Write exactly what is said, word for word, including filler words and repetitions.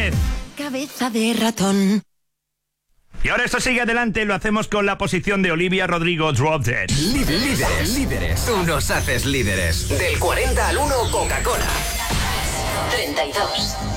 vez. Cabeza de ratón. Y ahora esto sigue adelante, lo hacemos con la posición de Olivia Rodrigo, Drop Dead. Líderes, líderes. Tú nos haces líderes. Del cuarenta al uno, Coca-Cola. treinta y dos.